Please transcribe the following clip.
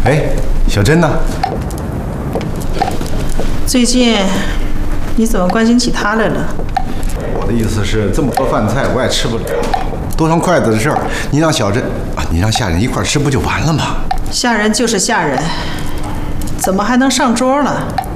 哎，小珍呢？ 最近你怎么关心起他来了？ 我的意思是，这么多饭菜我也吃不了，多双筷子的事儿，你让小珍啊，你让下人一块吃不就完了吗？ 下人就是下人，怎么还能上桌了？